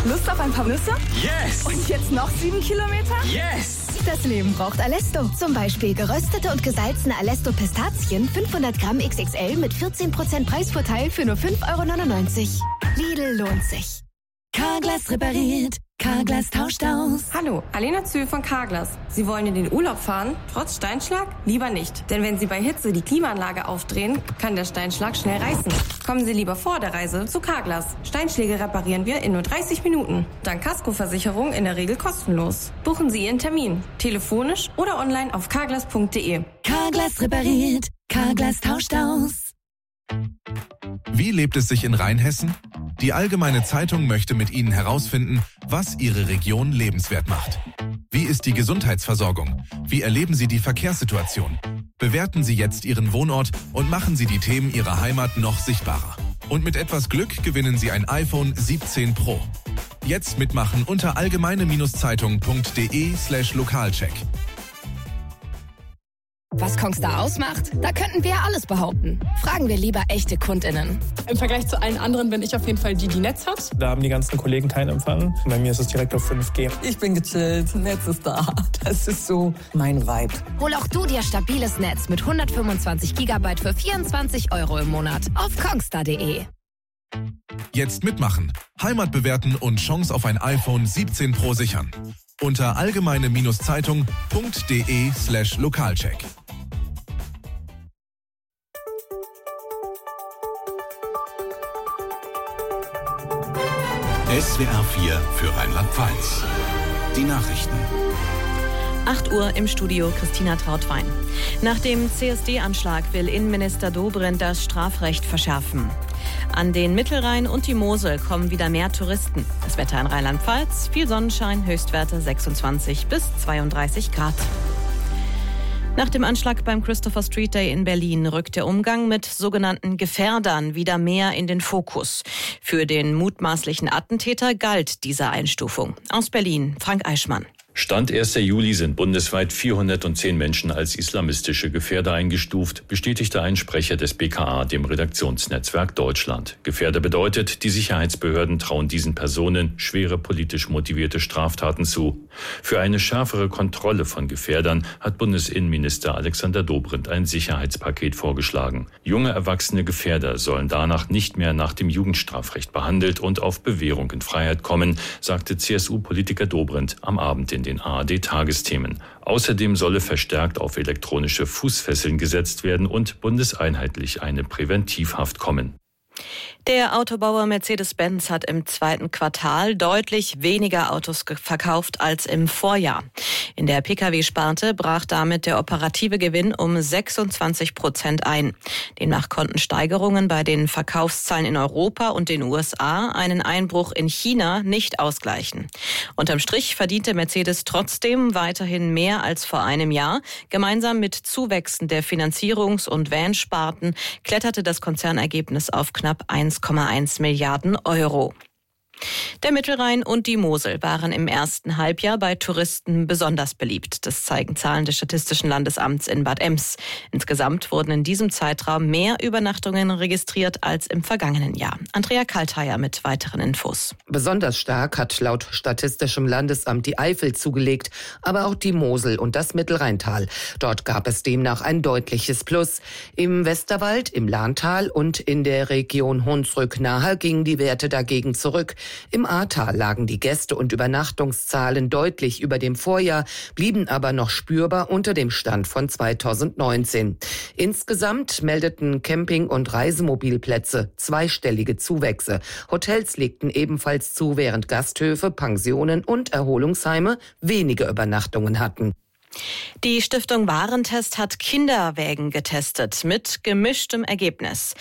Lust auf ein paar Nüsse? Yes! Und jetzt noch 7 Kilometer? Yes! Das Leben braucht Alesto. Zum Beispiel geröstete und gesalzene Alesto Pistazien 500 Gramm XXL mit 14% Preisvorteil für nur 5,99 €. Lidl lohnt sich. Carglass repariert. Carglass tauscht aus. Hallo, Alena Zühl von Carglass. Sie wollen in den Urlaub fahren? Trotz Steinschlag? Lieber nicht. Denn wenn Sie bei Hitze die Klimaanlage aufdrehen, kann der Steinschlag schnell reißen. Kommen Sie lieber vor der Reise zu Carglass. Steinschläge reparieren wir in nur 30 Minuten. Dank Kaskoversicherung in der Regel kostenlos. Buchen Sie Ihren Termin. Telefonisch oder online auf carglass.de. Carglass repariert. Carglass tauscht aus. Wie lebt es sich in Rheinhessen? Die Allgemeine Zeitung möchte mit Ihnen herausfinden, was Ihre Region lebenswert macht. Wie ist die Gesundheitsversorgung? Wie erleben Sie die Verkehrssituation? Bewerten Sie jetzt Ihren Wohnort und machen Sie die Themen Ihrer Heimat noch sichtbarer. Und mit etwas Glück gewinnen Sie ein iPhone 17 Pro. Jetzt mitmachen unter allgemeine-zeitung.de/Lokalcheck. Was Kongstar ausmacht? Da könnten wir alles behaupten. Fragen wir lieber echte KundInnen. Im Vergleich zu allen anderen bin ich auf jeden Fall die Netz hat. Da haben die ganzen Kollegen keinen Empfang. Bei mir ist es direkt auf 5G. Ich bin gechillt, Netz ist da. Das ist so mein Vibe. Hol auch du dir stabiles Netz mit 125 GB für 24 € im Monat auf kongstar.de. Jetzt mitmachen, Heimat bewerten und Chance auf ein iPhone 17 Pro sichern. Unter allgemeine-zeitung.de/Lokalcheck. SWR 4 für Rheinland-Pfalz. Die Nachrichten. 8 Uhr im Studio, Christina Trautwein. Nach dem CSD-Anschlag will Innenminister Dobrindt das Strafrecht verschärfen. An den Mittelrhein und die Mosel kommen wieder mehr Touristen. Das Wetter in Rheinland-Pfalz, viel Sonnenschein, Höchstwerte 26 bis 32 Grad. Nach dem Anschlag beim Christopher Street Day in Berlin rückt der Umgang mit sogenannten Gefährdern wieder mehr in den Fokus. Für den mutmaßlichen Attentäter galt diese Einstufung. Aus Berlin, Frank Eichmann. Stand 1. Juli sind bundesweit 410 Menschen als islamistische Gefährder eingestuft, bestätigte ein Sprecher des BKA dem Redaktionsnetzwerk Deutschland. Gefährder bedeutet, die Sicherheitsbehörden trauen diesen Personen schwere politisch motivierte Straftaten zu. Für eine schärfere Kontrolle von Gefährdern hat Bundesinnenminister Alexander Dobrindt ein Sicherheitspaket vorgeschlagen. Junge erwachsene Gefährder sollen danach nicht mehr nach dem Jugendstrafrecht behandelt und auf Bewährung in Freiheit kommen, sagte CSU-Politiker Dobrindt am Abend in den ARD-Tagesthemen. Außerdem solle verstärkt auf elektronische Fußfesseln gesetzt werden und bundeseinheitlich eine Präventivhaft kommen. Der Autobauer Mercedes-Benz hat im zweiten Quartal deutlich weniger Autos verkauft als im Vorjahr. In der Pkw-Sparte brach damit der operative Gewinn um 26% ein. Demnach konnten Steigerungen bei den Verkaufszahlen in Europa und den USA einen Einbruch in China nicht ausgleichen. Unterm Strich verdiente Mercedes trotzdem weiterhin mehr als vor einem Jahr. Gemeinsam mit Zuwächsen der Finanzierungs- und Van-Sparten kletterte das Konzernergebnis auf knapp 1,1 Milliarden Euro. Der Mittelrhein und die Mosel waren im ersten Halbjahr bei Touristen besonders beliebt. Das zeigen Zahlen des Statistischen Landesamts in Bad Ems. Insgesamt wurden in diesem Zeitraum mehr Übernachtungen registriert als im vergangenen Jahr. Andrea Kaltheier mit weiteren Infos. Besonders stark hat laut Statistischem Landesamt die Eifel zugelegt, aber auch die Mosel und das Mittelrheintal. Dort gab es demnach ein deutliches Plus. Im Westerwald, im Lahntal und in der Region Hunsrück-Nahe gingen die Werte dagegen zurück. Im Ahrtal lagen die Gäste- und Übernachtungszahlen deutlich über dem Vorjahr, blieben aber noch spürbar unter dem Stand von 2019. Insgesamt meldeten Camping- und Reisemobilplätze zweistellige Zuwächse. Hotels legten ebenfalls zu, während Gasthöfe, Pensionen und Erholungsheime weniger Übernachtungen hatten. Die Stiftung Warentest hat Kinderwägen getestet mit gemischtem Ergebnis.